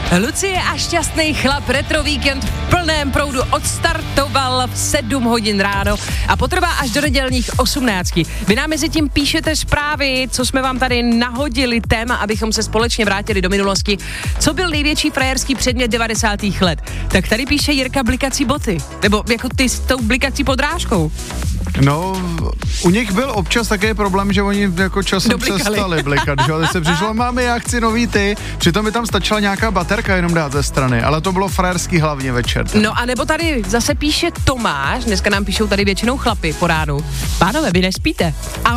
Lucie a šťastný chlap, retro víkend v plném proudu odstartoval v 7 hodin ráno a potrvá až do nedělních 18. Vy nám mezi tím píšete zprávy, co jsme vám tady nahodili téma, abychom se společně vrátili do minulosti. Co byl největší frajerský předmět 90. let? Tak tady píše Jirka blikací boty. Nebo jako ty s tou blikací podrážkou. No, u nich byl občas také problém, že oni jako časem přestali blikat, že? Teď se přišlo, máme, já chci nový ty, přitom by tam stačila nějaká baterka jenom dát ze strany, ale to bylo frajerský hlavně večer. No a nebo tady zase píše Tomáš, dneska nám píšou tady většinou chlapi po ránu. Pánové, vy nespíte.